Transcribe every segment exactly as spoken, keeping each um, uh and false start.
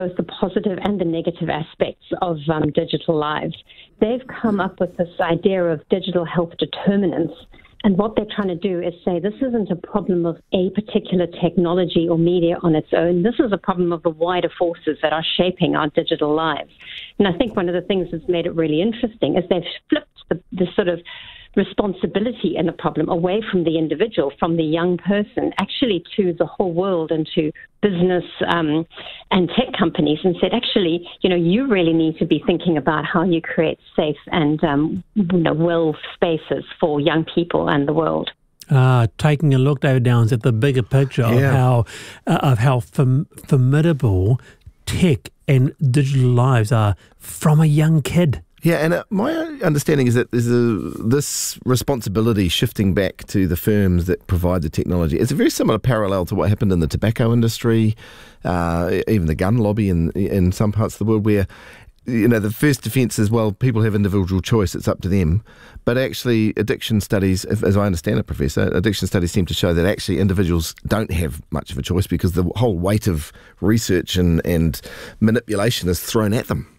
both the positive and the negative aspects of um, digital lives. They've come up with this idea of digital health determinants. And what they're trying to do is say this isn't a problem of a particular technology or media on its own. This is a problem of the wider forces that are shaping our digital lives. And I think one of the things that's made it really interesting is they've flipped the, the sort of responsibility in the problem away from the individual, from the young person, actually to the whole world and to business um, and tech companies, and said, actually, you know, you really need to be thinking about how you create safe and um, you know, well spaces for young people and the world. Uh, taking a look, David Downs, at the bigger picture yeah. of how uh, of how fam- formidable tech and digital lives are from a young kid. Yeah, and uh, my understanding is that there's a, this responsibility shifting back to the firms that provide the technology. It's a very similar parallel to what happened in the tobacco industry, uh, even the gun lobby in, in some parts of the world, where, you know, the first defence is, well, people have individual choice, it's up to them. But actually, addiction studies, as I understand it, Professor, addiction studies seem to show that actually individuals don't have much of a choice because the whole weight of research and, and manipulation is thrown at them.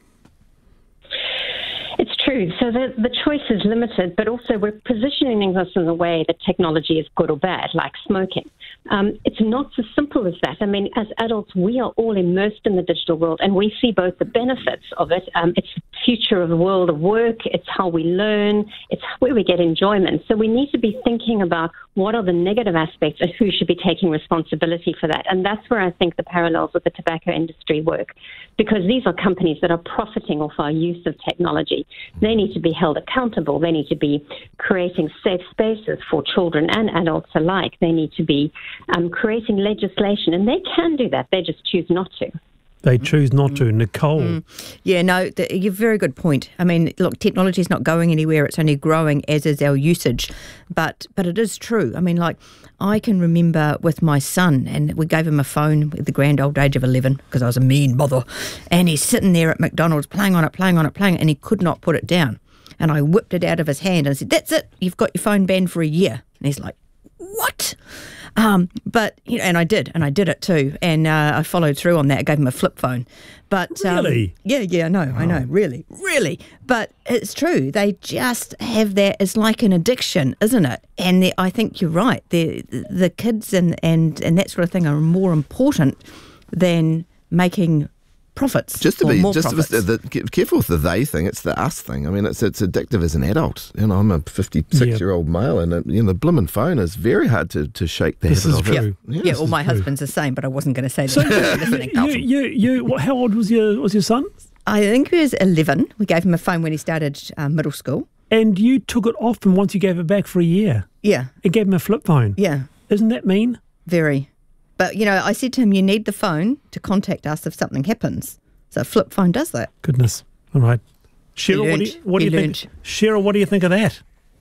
It's true. So the, the choice is limited, but also we're positioning us in a way that technology is good or bad, like smoking. Um, it's not so simple as that. I mean, as adults, we are all immersed in the digital world, and we see both the benefits of it. Um, it's the future of the world of work. It's how we learn. It's where we get enjoyment. So we need to be thinking about what are the negative aspects and who should be taking responsibility for that. And that's where I think the parallels with the tobacco industry work, because these are companies that are profiting off our use of technology. They need to be held accountable. They need to be creating safe spaces for children and adults alike. They need to be um, creating legislation, and they can do that. They just choose not to. They choose not to. Nicole. Mm. Yeah, no, the, you're a very good point. I mean, look, technology is not going anywhere. It's only growing, as is our usage. But but it is true. I mean, like, I can remember with my son, and we gave him a phone at the grand old age of eleven, because I was a mean mother, and he's sitting there at McDonald's playing on it, playing on it, playing it, and he could not put it down. And I whipped it out of his hand and I said, that's it, you've got your phone banned for a year. And he's like, what? Um, but, you know, and I did, and I did it too. And uh, I followed through on that. I gave him a flip phone. But um, Really? Yeah, yeah, I know, oh. I know, really, really. But it's true. They just have that. It's like an addiction, isn't it? And I think you're right. The the kids and, and, and that sort of thing are more important than making profits. Just to or be more just to be, profits. the, careful with the they thing. It's the us thing. I mean, it's it's addictive as an adult. You know, I'm a fifty-six-year-old yeah. male, and uh, you know, the blimmin' phone is very hard to, to shake the this habit is of true. it. Yeah, Yeah, yeah well, my true. husband's the same, but I wasn't going to say that. So Listening, you, you, you, what, how old was your was your son? I think he was eleven. We gave him a phone when he started uh, middle school. And you took it off him once you gave it back for a year. Yeah. And gave him a flip phone. Yeah. Isn't that mean? Very. But, you know, I said to him, you need the phone to contact us if something happens. So a flip phone does that. Goodness. All right. Cheryl, what do you, what do you learned. think? Cheryl, what do you think of that?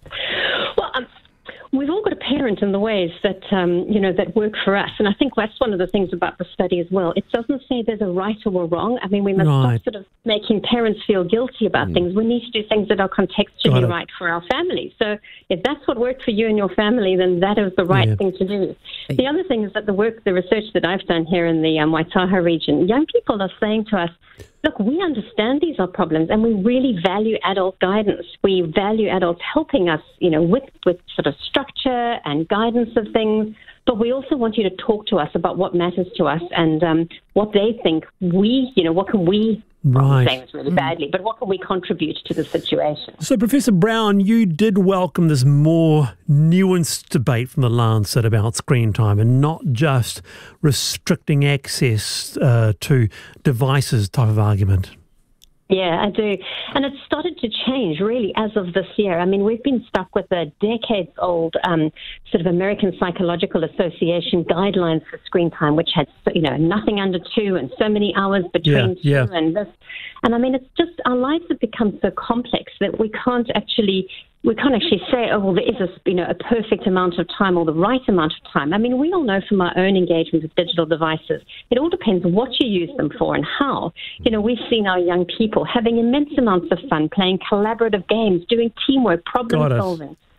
Well, um, we've all got to parent in the ways that, um, you know, that work for us. And I think that's one of the things about the study as well. It doesn't say there's a right or a wrong. I mean, we must Right. stop sort of making parents feel guilty about Mm. things. We need to do things that are Got contextually it. right for our family. So if that's what worked for you and your family, then that is the right Yeah. thing to do. The other thing is that the work, the research that I've done here in the um, Waitaha region, young people are saying to us, look, we understand these are problems, and we really value adult guidance. We value adults helping us, you know, with, with sort of structure and guidance of things. But we also want you to talk to us about what matters to us and um, what they think we, you know, what can we, Right. I'm saying this really badly, but what can we contribute to the situation? So, Professor Brown, you did welcome this more nuanced debate from the Lancet about screen time and not just restricting access uh, to devices type of argument. Yeah, I do. And it's started to change, really, as of this year. I mean, we've been stuck with a decades-old um, sort of American Psychological Association guidelines for screen time, which had, you know, nothing under two and so many hours between Yeah, two yeah. and this. And, I mean, it's just our lives have become so complex that we can't actually... We can't actually say, oh, well, there is a, you know, a perfect amount of time or the right amount of time. I mean, we all know from our own engagement with digital devices, it all depends what you use them for and how. You know, we've seen our young people having immense amounts of fun, playing collaborative games, doing teamwork, problem Got it. solving.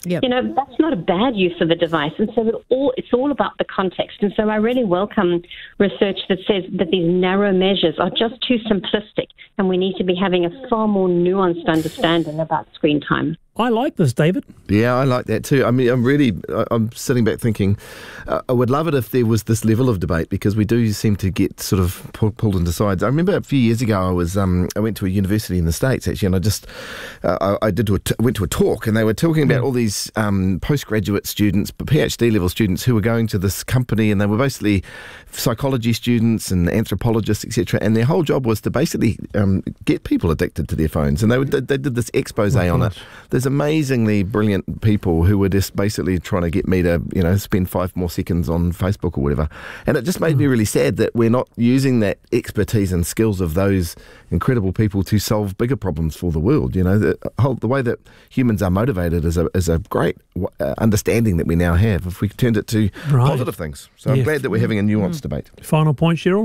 Yep. You know, that's not a bad use of the device. And so it all, it's all about the context. And so I really welcome research that says that these narrow measures are just too simplistic, and we need to be having a far more nuanced understanding about screen time. I like this, David. Yeah, I like that too. I mean, I'm really, I'm sitting back thinking, uh, I would love it if there was this level of debate, because we do seem to get sort of pull, pulled into sides. I remember a few years ago, I was, um, I went to a university in the States actually, and I just, uh, I, I did to a t- went to a talk, and they were talking about all these um, postgraduate students, PhD level students who were going to this company, and they were basically psychology students and anthropologists, et cetera. And their whole job was to basically um, get people addicted to their phones, and they were, they did this expose Oh, on gosh. it. There's amazingly brilliant people who were just basically trying to get me to, you know, spend five more seconds on Facebook or whatever. And it just made me really sad that we're not using that expertise and skills of those incredible people to solve bigger problems for the world. You know, the whole the way that humans are motivated is a is a great uh, understanding that we now have if we turned it to Right. positive things. So Yeah. I'm glad that we're having a nuanced debate. Final point, Cheryl?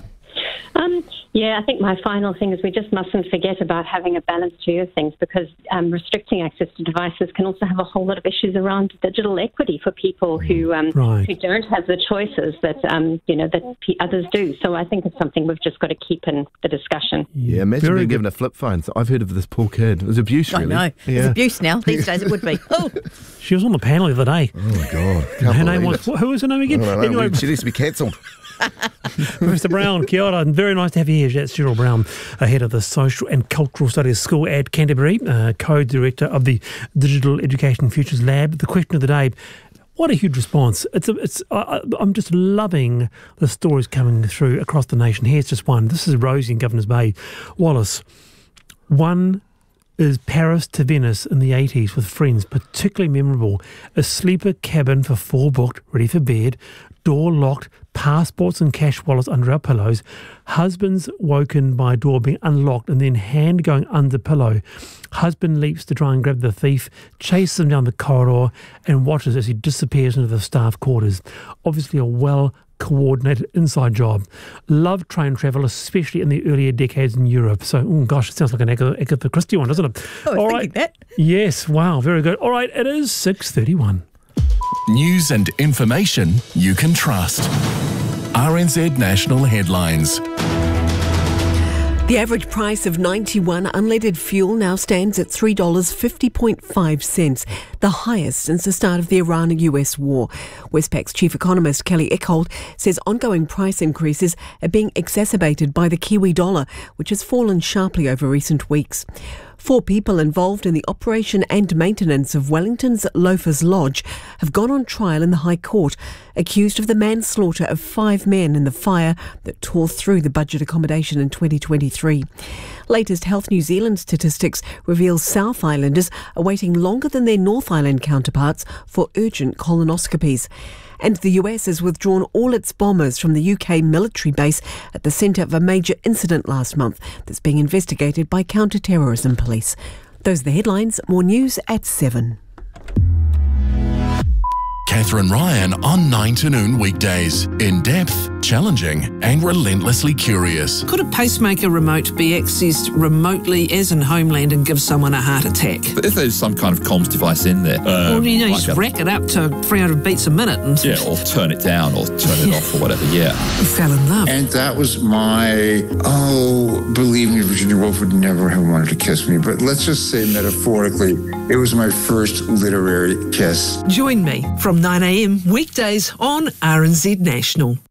Um, yeah, I think my final thing is we just mustn't forget about having a balanced view of things, because um, restricting access to devices can also have a whole lot of issues around digital equity for people who um, Right. who don't have the choices that um, you know that p- others do. So I think it's something we've just got to keep in the discussion. Yeah, imagine Very being good. given a flip phone. So I've heard of this poor kid. It was abuse, I really. know. It's Yeah. abuse now. These days it would be. Oh, She was on the panel the other day. Oh my God. Can't Her name believe was, it. who was her name again? I don't know. Anyway, She needs to be cancelled. Mister Brown, kia ora, and very nice to have you here. That's Cheryl Brown, head of the Social and Cultural Studies School at Canterbury, uh, co-director of the Digital Education Futures Lab. The question of the day: what a huge response! It's a, it's. I I'm just loving the stories coming through across the nation. Here's just one. This is Rosie in Governor's Bay, Wallace. One is Paris to Venice in the eighties with friends, particularly memorable. A sleeper cabin for four booked, ready for bed, door locked, passports and cash wallets under our pillows, husbands woken by door being unlocked and then hand going under pillow. Husband leaps to try and grab the thief, chases him down the corridor and watches as he disappears into the staff quarters. Obviously a well coordinated inside job. Love train travel, especially in the earlier decades in Europe. So, oh gosh, it sounds like an Ag- Agatha Christie one, doesn't it? I was All thinking that. Yes, wow, very good. All right, it is six thirty-one. News and information you can trust. R N Z National Headlines. The average price of ninety-one unleaded fuel now stands at three dollars fifty point five, the highest since the start of the Iran-U S war. Westpac's chief economist Kelly Eckholt says ongoing price increases are being exacerbated by the Kiwi dollar, which has fallen sharply over recent weeks. Four people involved in the operation and maintenance of Wellington's Loafers Lodge have gone on trial in the High Court, accused of the manslaughter of five men in the fire that tore through the budget accommodation in twenty twenty-three. Latest Health New Zealand statistics reveal South Islanders are waiting longer than their North Island counterparts for urgent colonoscopies. And the U S has withdrawn all its bombers from the U K military base at the centre of a major incident last month that's being investigated by counter-terrorism police. Those are the headlines. More news at seven. Catherine Ryan on nine to noon weekdays. In depth, challenging, and relentlessly curious. Could a pacemaker remote be accessed remotely as in Homeland and give someone a heart attack? But if there's some kind of comms device in there, Or um, you know, you like just a- rack it up to three hundred beats a minute and yeah, or turn it down or turn it off or whatever. Yeah. you fell in love. And that was my, oh, believe me, Virginia Woolf would never have wanted to kiss me. But let's just say metaphorically, it was my first literary kiss. Join me from nine a.m. weekdays on R N Z National.